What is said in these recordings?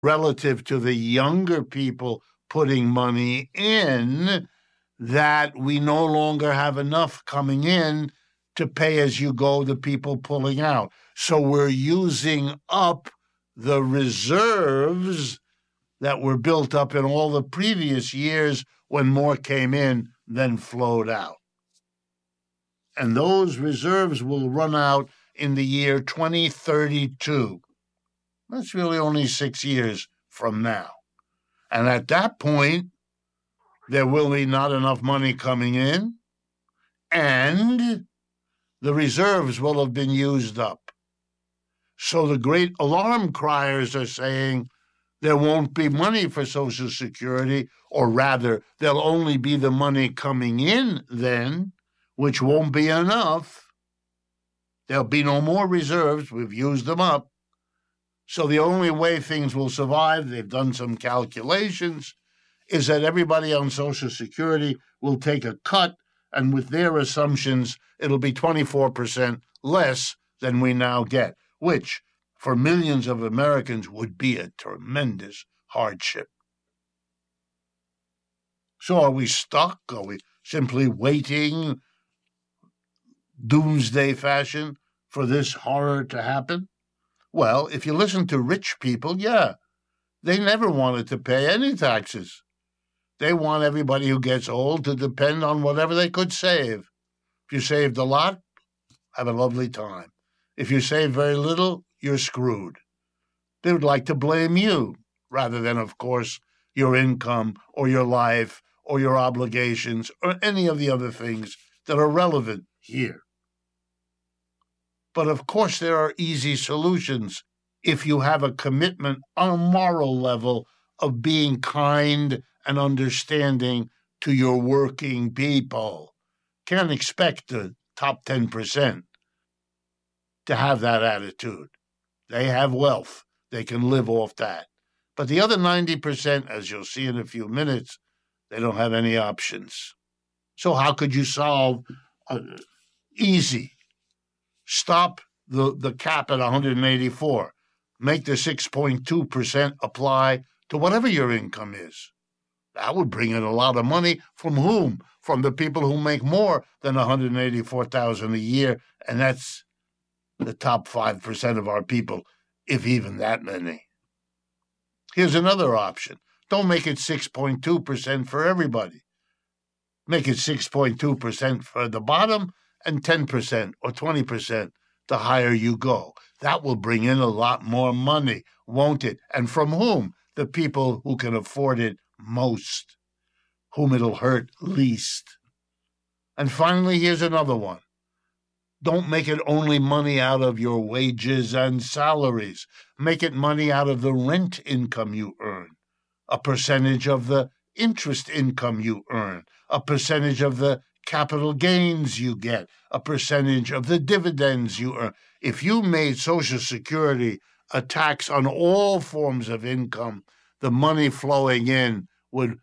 relative to the younger people putting money in, that we no longer have enough coming in to pay as you go the people pulling out. So we're using up the reserves that were built up in all the previous years when more came in than flowed out. And those reserves will run out in the year 2032. That's really only 6 years from now. And at that point, there will be not enough money coming in, and the reserves will have been used up. So the great alarm criers are saying there won't be money for Social Security, or rather, there'll only be the money coming in then, which won't be enough. There'll be no more reserves. We've used them up. So the only way things will survive, they've done some calculations, is that everybody on Social Security will take a cut, and with their assumptions, it'll be 24% less than we now get, which for millions of Americans would be a tremendous hardship. So are we stuck? Are we simply waiting, doomsday fashion, for this horror to happen? Well, if you listen to rich people, yeah, they never wanted to pay any taxes. They want everybody who gets old to depend on whatever they could save. If you saved a lot, have a lovely time. If you save very little, you're screwed. They would like to blame you, rather than, of course, your income or your life or your obligations or any of the other things that are relevant here. But of course, there are easy solutions if you have a commitment on a moral level of being kind and understanding to your working people. Can't expect the top 10% to have that attitude. They have wealth. They can live off that. But the other 90%, as you'll see in a few minutes, they don't have any options. So how could you solve? Easy. Stop the cap at 184. Make the 6.2% apply to whatever your income is. That would bring in a lot of money. From whom? From the people who make more than $184,000 a year, and that's the top 5% of our people, if even that many. Here's another option. Don't make it 6.2% for everybody. Make it 6.2% for the bottom and 10% or 20% the higher you go. That will bring in a lot more money, won't it? And from whom? The people who can afford it most, whom it'll hurt least. And finally, here's another one. Don't make it only money out of your wages and salaries. Make it money out of the rent income you earn, a percentage of the interest income you earn, a percentage of the capital gains you get, a percentage of the dividends you earn. If you made Social Security a tax on all forms of income, the money flowing in would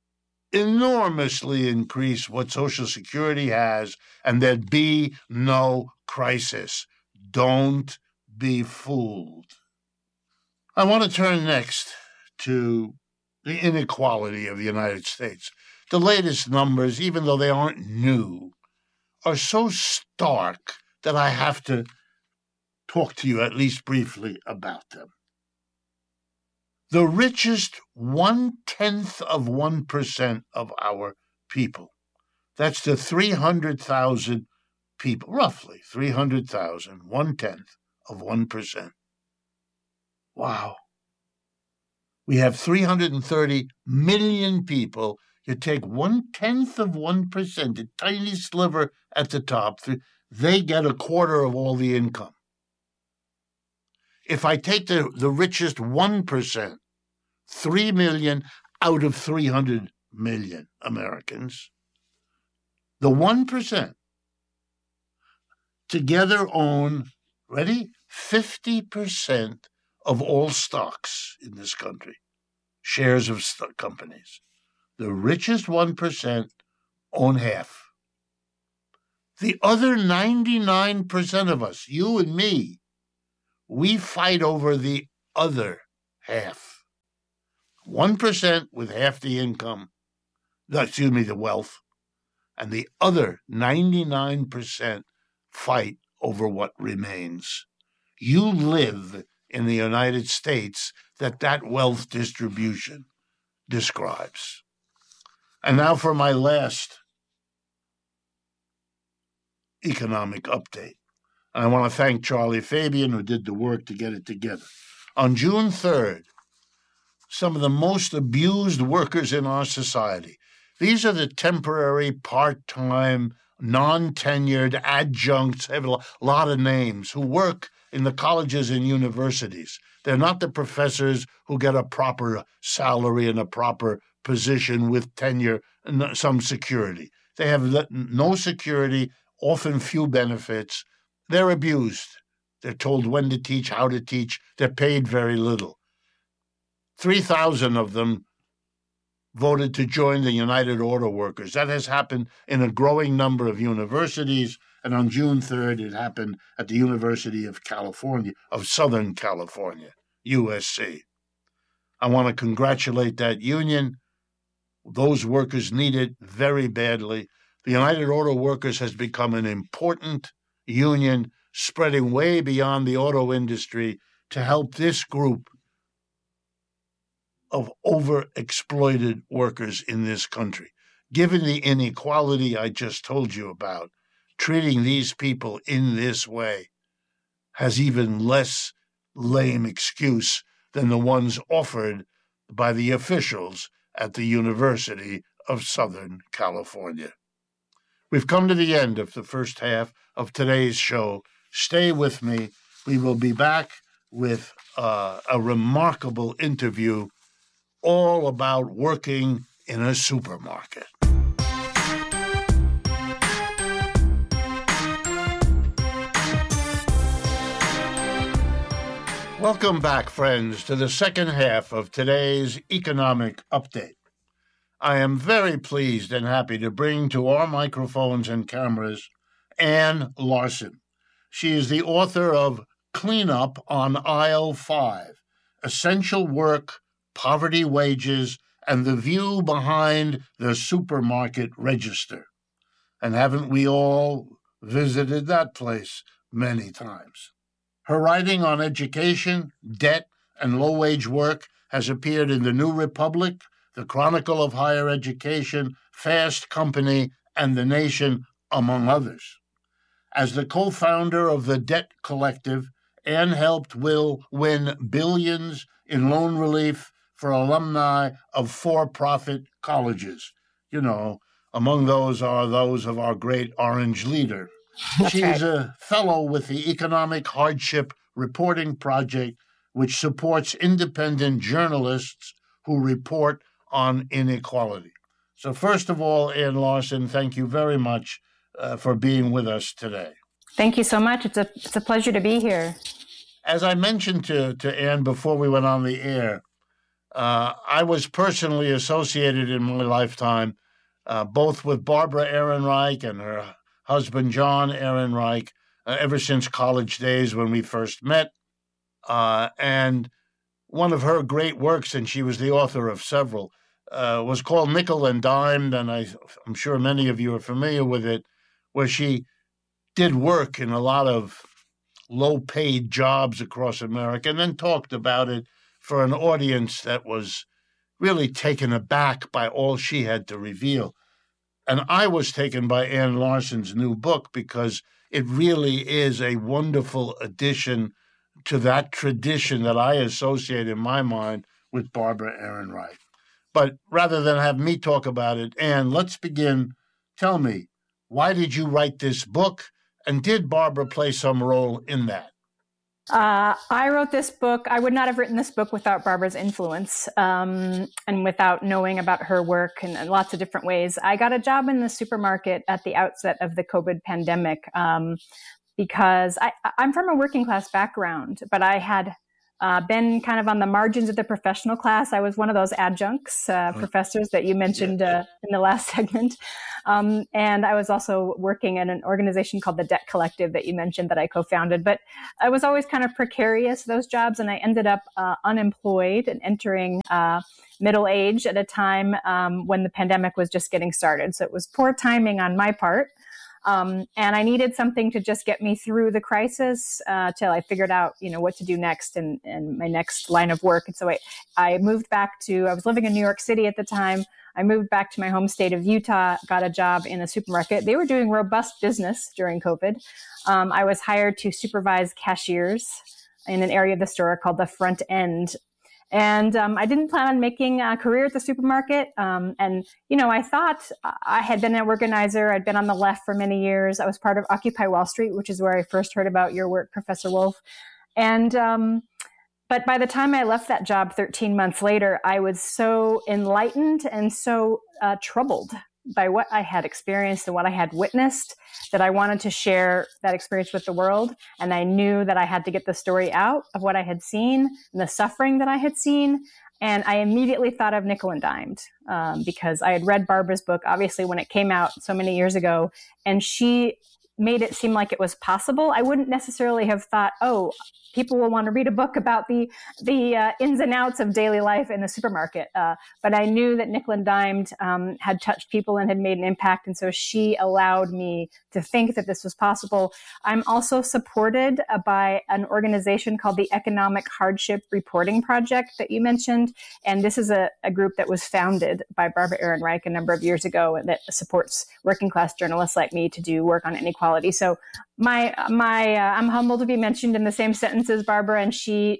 enormously increase what Social Security has, and there'd be no crisis. Don't be fooled. I want to turn next to the inequality of the United States. The latest numbers, even though they aren't new, are so stark that I have to talk to you at least briefly about them. The richest 0.1% of our people, that's the 300,000 people, roughly 300,000, 0.1%. Wow. We have 330 million people. You take 0.1%, a tiny sliver at the top, they get a quarter of all the income. If I take the richest 1%, 3 million out of 300 million Americans, the 1% together own, ready, 50% of all stocks in this country, shares of companies. The richest 1% own half. The other 99% of us, you and me, we fight over the other half. 1% with half the income, the wealth, and the other 99% fight over what remains. You live in the United States that wealth distribution describes. And now for my last economic update. I want to thank Charlie Fabian, who did the work to get it together. On June 3rd, some of the most abused workers in our society, these are the temporary, part-time, non-tenured adjuncts, have a lot of names, who work in the colleges and universities. They're not the professors who get a proper salary and a proper position with tenure and some security. They have no security, often few benefits. They're abused. They're told when to teach, how to teach. They're paid very little. 3,000 of them voted to join the United Auto Workers. That has happened in a growing number of universities, and on June 3rd, it happened at the University of Southern California, USC. I want to congratulate that union. Those workers need it very badly. The United Auto Workers has become an important union spreading way beyond the auto industry to help this group of overexploited workers in this country. Given the inequality I just told you about, treating these people in this way has even less lame excuse than the ones offered by the officials at the University of Southern California. We've come to the end of the first half of today's show. Stay with me. We will be back with a remarkable interview all about working in a supermarket. Welcome back, friends, to the second half of today's economic update. I am very pleased and happy to bring to our microphones and cameras Ann Larson. She is the author of Cleanup on Aisle 5, Essential Work, Poverty Wages, and the View Behind the Supermarket Register. And haven't we all visited that place many times? Her writing on education, debt, and low-wage work has appeared in the New Republic, the Chronicle of Higher Education, Fast Company, and The Nation, among others. As the co-founder of the Debt Collective, Ann helped Will win billions in loan relief for alumni of for-profit colleges. You know, among those are those of our great Orange leader. She is a fellow with the Economic Hardship Reporting Project, which supports independent journalists who report on inequality. So first of all, Ann Larson, thank you very much for being with us today. Thank you so much. It's a pleasure to be here. As I mentioned to Ann before we went on the air, I was personally associated in my lifetime both with Barbara Ehrenreich and her husband, John Ehrenreich, ever since college days when we first met. And one of her great works, and she was the author of several, was called Nickel and Dimed, and I'm sure many of you are familiar with it, where she did work in a lot of low-paid jobs across America and then talked about it for an audience that was really taken aback by all she had to reveal. And I was taken by Ann Larson's new book because it really is a wonderful addition to that tradition that I associate in my mind with Barbara Ehrenreich. But rather than have me talk about it, Ann, let's begin. Tell me, why did you write this book, and did Barbara play some role in that? I wrote this book. I would not have written this book without Barbara's influence and without knowing about her work in lots of different ways. I got a job in the supermarket at the outset of the COVID pandemic because I'm from a working class background, but I had been kind of on the margins of the professional class. I was one of those adjuncts professors that you mentioned in the last segment. And I was also working in an organization called the Debt Collective that you mentioned that I co-founded. But I was always kind of precarious, those jobs, and I ended up unemployed and entering middle age at a time when the pandemic was just getting started. So it was poor timing on my part. And I needed something to just get me through the crisis till I figured out, what to do next and my next line of work. And so I moved back I was living in New York City at the time. I moved back to my home state of Utah, got a job in a supermarket. They were doing robust business during COVID. I was hired to supervise cashiers in an area of the store called the front end. And I didn't plan on making a career at the supermarket. I thought I had been an organizer. I'd been on the left for many years. I was part of Occupy Wall Street, which is where I first heard about your work, Professor Wolff. And but by the time I left that job 13 months later, I was so enlightened and so troubled by what I had experienced and what I had witnessed that I wanted to share that experience with the world. And I knew that I had to get the story out of what I had seen and the suffering that I had seen. And I immediately thought of Nickel and Dimed because I had read Barbara's book, obviously, when it came out so many years ago. And she made it seem like it was possible. I wouldn't necessarily have thought, people will want to read a book about the ins and outs of daily life in the supermarket. But I knew that Nickel and Dimed had touched people and had made an impact. And so she allowed me to think that this was possible. I'm also supported by an organization called the Economic Hardship Reporting Project that you mentioned. And this is a group that was founded by Barbara Ehrenreich a number of years ago that supports working class journalists like me to do work on inequality. So I'm humbled to be mentioned in the same sentence as Barbara, and she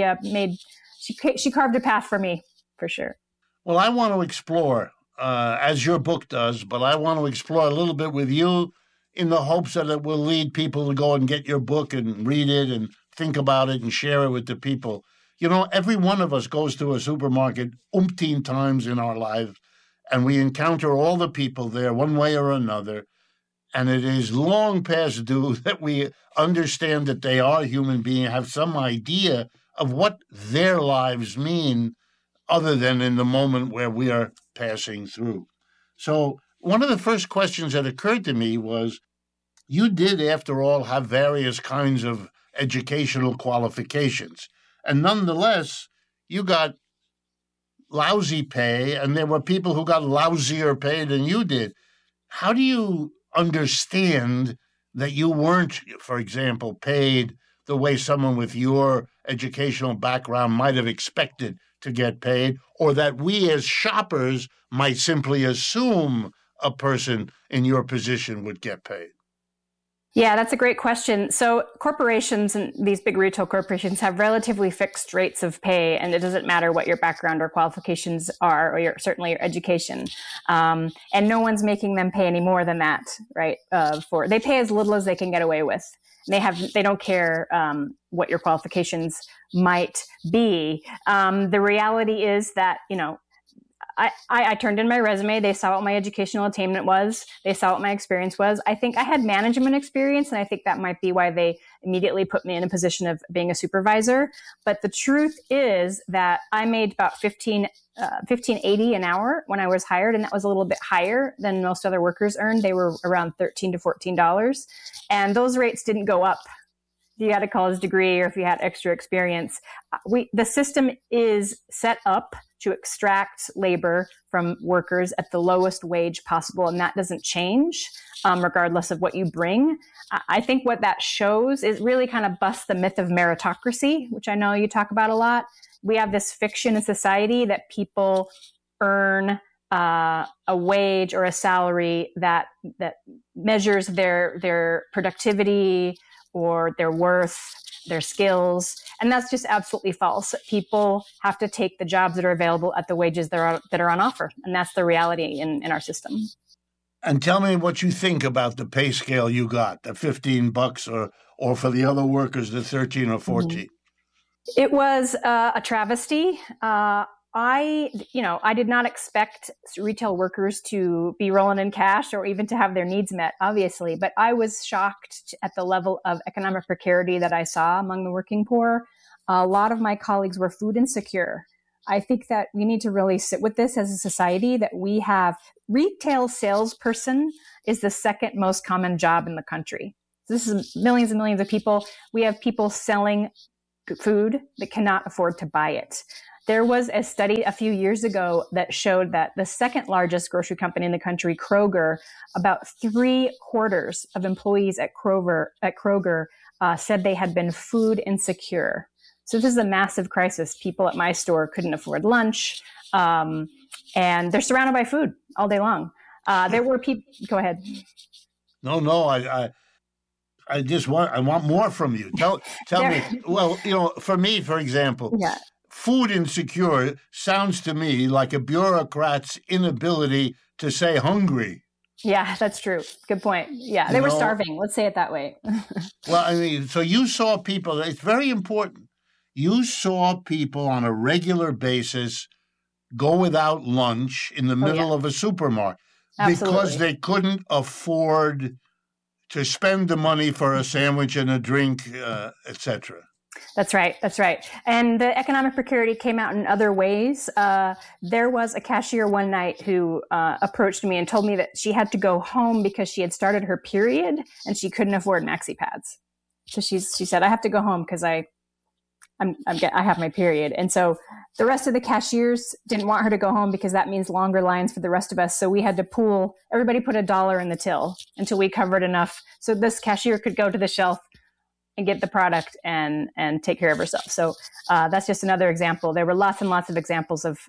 carved a path for me, for sure. Well, I want to explore, as your book does, but I want to explore a little bit with you in the hopes that it will lead people to go and get your book and read it and think about it and share it with the people. Every one of us goes to a supermarket umpteen times in our lives, and we encounter all the people there one way or another. And it is long past due that we understand that they are human beings, have some idea of what their lives mean other than in the moment where we are passing through. So one of the first questions that occurred to me was, you did, after all, have various kinds of educational qualifications. And nonetheless, you got lousy pay, and there were people who got lousier pay than you did. How do you understand that you weren't, for example, paid the way someone with your educational background might have expected to get paid, or that we as shoppers might simply assume a person in your position would get paid? Yeah, that's a great question. So corporations and these big retail corporations have relatively fixed rates of pay, and it doesn't matter what your background or qualifications are, or certainly your education. And no one's making them pay any more than that, right? They pay as little as they can get away with. They don't care what your qualifications might be. The reality is that, I turned in my resume. They saw what my educational attainment was. They saw what my experience was. I think I had management experience, and I think that might be why they immediately put me in a position of being a supervisor. But the truth is that I made about $15.80 an hour when I was hired, and that was a little bit higher than most other workers earned. They were around $13 to $14, and those rates didn't go up if you had a college degree or if you had extra experience. The system is set up to extract labor from workers at the lowest wage possible, and that doesn't change regardless of what you bring. I think what that shows is really kind of busts the myth of meritocracy, which I know you talk about a lot. We have this fiction in society that people earn a wage or a salary that measures their productivity or their worth, their skills. And that's just absolutely false. People have to take the jobs that are available at the wages that are on offer. And that's the reality in our system. And tell me what you think about the pay scale you got, the $15 or for the other workers, the 13 or 14. It was a travesty. I did not expect retail workers to be rolling in cash or even to have their needs met, obviously, but I was shocked at the level of economic precarity that I saw among the working poor. a lot of my colleagues were food insecure. I think that we need to really sit with this as a society, that we have retail salesperson is the second most common job in the country. This is millions and millions of people. We have people selling food that cannot afford to buy it. There was a study a few years ago that showed that the second largest grocery company in the country, Kroger, about 3/4 of employees at Kroger said they had been food insecure. So this is a massive crisis. People at my store couldn't afford lunch, and they're surrounded by food all day long. There were people. Go ahead. No, I just want more from you. Tell me. Well, for me, for example, food insecure sounds to me like a bureaucrat's inability to say hungry. Yeah, that's true. Good point. Yeah, they were starving. Let's say it that way. Well, I mean, so you saw people. It's very important. You saw people on a regular basis go without lunch in the middle of a supermarket because they couldn't afford to spend the money for a sandwich and a drink, etc. That's right. And the economic precarity came out in other ways. There was a cashier one night who approached me and told me that she had to go home because she had started her period and she couldn't afford maxi pads. So she said, I have to go home because I have my period. And so the rest of the cashiers didn't want her to go home because that means longer lines for the rest of us. So we had to everybody put $1 in the till until we covered enough so this cashier could go to the shelf and get the product and take care of herself. So that's just another example. There were lots and lots of examples of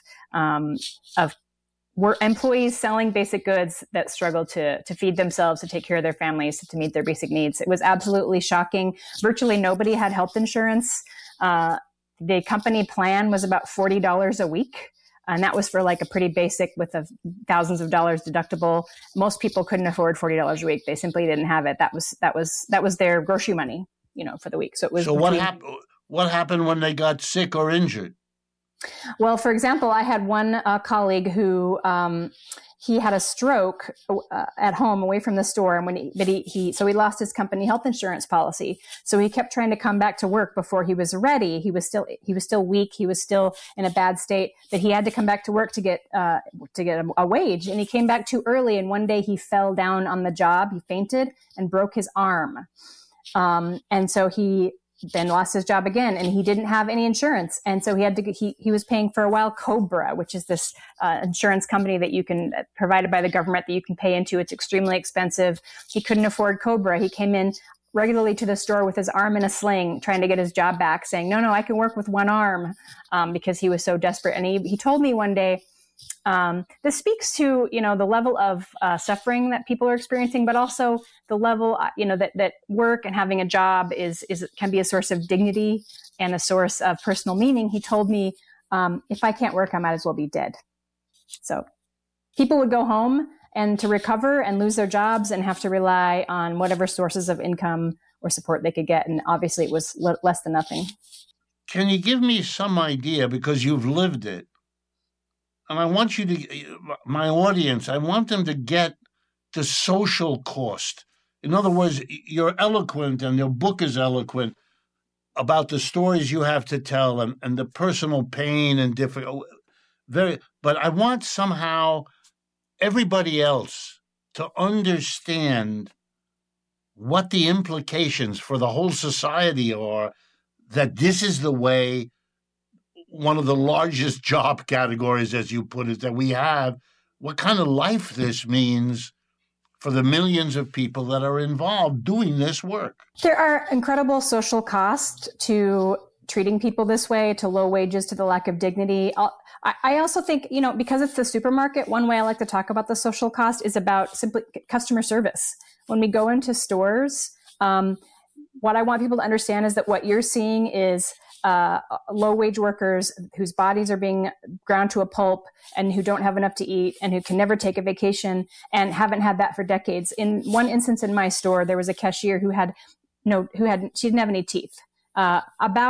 employees selling basic goods that struggled to feed themselves, to take care of their families, to meet their basic needs. It was absolutely shocking. Virtually nobody had health insurance. The company plan was about $40 a week. And that was for like a pretty basic with thousands of dollars deductible. Most people couldn't afford $40 a week. They simply didn't have it. That was their grocery money, for the week. So it was. So what happened when they got sick or injured? Well, for example, I had one colleague who he had a stroke at home away from the store, and he lost his company health insurance policy. So he kept trying to come back to work before he was ready. He was still weak. He was still in a bad state, but he had to come back to work to get a wage. And he came back too early. And one day he fell down on the job. He fainted and broke his arm. And so he then lost his job again, and he didn't have any insurance. And so he was paying for a while Cobra, which is this insurance company that you can, provided by the government, that you can pay into. It's extremely expensive. He couldn't afford Cobra. He came in regularly to the store with his arm in a sling, trying to get his job back, saying, no, I can work with one arm, because he was so desperate. And he told me one day, this speaks to, the level of suffering that people are experiencing, but also the level, that work and having a job can be a source of dignity and a source of personal meaning. He told me, if I can't work, I might as well be dead. So people would go home and to recover and lose their jobs and have to rely on whatever sources of income or support they could get. And obviously it was less than nothing. Can you give me some idea, because you've lived it? And I want my audience, I want them to get the social cost. In other words, you're eloquent, and your book is eloquent about the stories you have to tell and the personal pain and but I want somehow everybody else to understand what the implications for the whole society are, that this is the way, one of the largest job categories, as you put it, that we have, what kind of life this means for the millions of people that are involved doing this work. There are incredible social costs to treating people this way, to low wages, to the lack of dignity. I also think, because it's the supermarket, one way I like to talk about the social cost is about simply customer service. When we go into stores, what I want people to understand is that what you're seeing is low-wage workers whose bodies are being ground to a pulp and who don't have enough to eat and who can never take a vacation and haven't had that for decades. In one instance in my store, there was a cashier she didn't have any teeth. I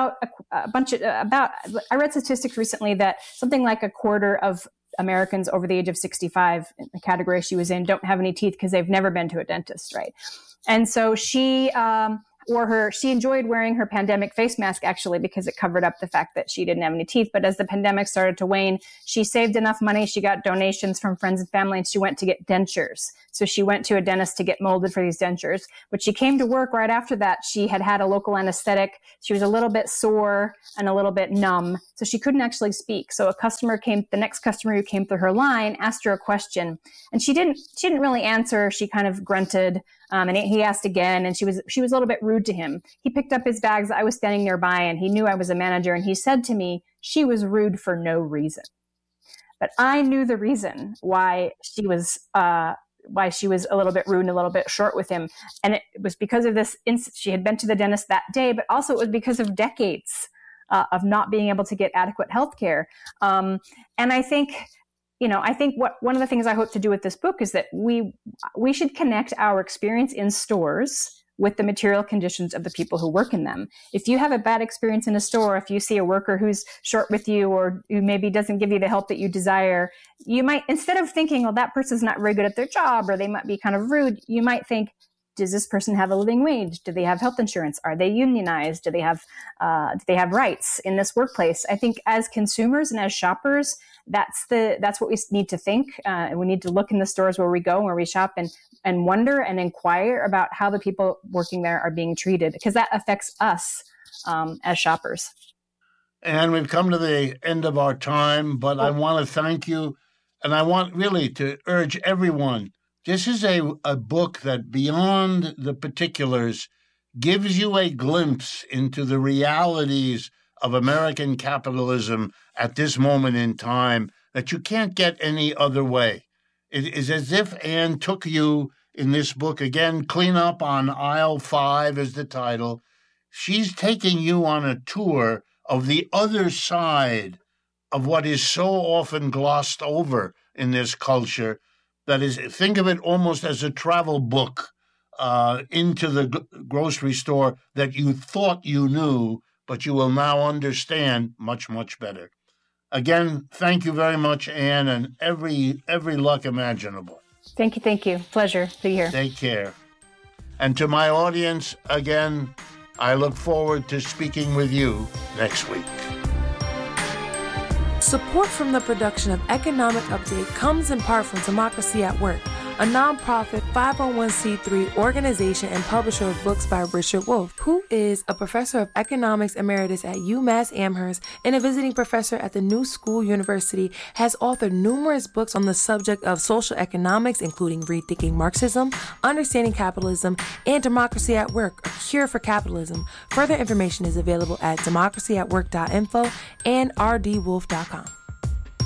read statistics recently that something like 1/4 of Americans over the age of 65, in the category she was in, don't have any teeth because they've never been to a dentist, right? And so she she enjoyed wearing her pandemic face mask actually because it covered up the fact that she didn't have any teeth. But as the pandemic started to wane, she saved enough money. She got donations from friends and family, and she went to get dentures. So she went to a dentist to get molded for these dentures. But she came to work right after that. She had had a local anesthetic. She was a little bit sore and a little bit numb. So she couldn't actually speak. So the next customer who came through her line asked her a question, and she didn't really answer. She kind of grunted. And he asked again, and she was a little bit rude to him. He picked up his bags. I was standing nearby, and he knew I was a manager, and he said to me, she was rude for no reason. But I knew the reason why she was a little bit rude and a little bit short with him. And it was because of this. She had been to the dentist that day, but also it was because of decades of not being able to get adequate health care. And I think one of the things I hope to do with this book is that we should connect our experience in stores with the material conditions of the people who work in them. If you have a bad experience in a store, if you see a worker who's short with you or who maybe doesn't give you the help that you desire, you might, instead of thinking, well, that person's not very good at their job or they might be kind of rude, you might think, does this person have a living wage? Do they have health insurance? Are they unionized? Do they have rights in this workplace? I think as consumers and as shoppers, that's what we need to think. And we need to look in the stores where we go, where we shop, and wonder and inquire about how the people working there are being treated, because that affects us as shoppers. And we've come to the end of our time, but I want to thank you. And I want really to urge everyone. This is a book that, beyond the particulars, gives you a glimpse into the realities of American capitalism at this moment in time that you can't get any other way. It is as if Anne took you in this book, again, Clean Up on Aisle 5 is the title. She's taking you on a tour of the other side of what is so often glossed over in this culture. That is, think of it almost as a travel book into the grocery store that you thought you knew, but you will now understand much, much better. Again, thank you very much, Anne, and every luck imaginable. Thank you. Pleasure to be here. Take care. And to my audience, again, I look forward to speaking with you next week. Support from the production of Economic Update comes in part from Democracy at Work, a nonprofit 501c3 organization and publisher of books by Richard Wolff, who is a professor of economics emeritus at UMass Amherst and a visiting professor at the New School University, has authored numerous books on the subject of social economics, including Rethinking Marxism, Understanding Capitalism, and Democracy at Work, A Cure for Capitalism. Further information is available at democracyatwork.info and rdwolf.com.